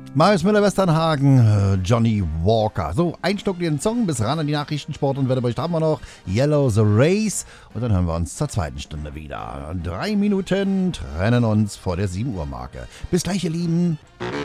Marius Müller-Westernhagen, Johnny Walker. So, ein Stück den Song bis ran an die Nachrichten, Sport und Wetterbericht haben wir noch. Yellow the Race. Und dann hören wir uns zur zweiten Stunde wieder. 3 Minuten trennen uns vor der 7 Uhr Marke. Bis gleich, ihr Lieben.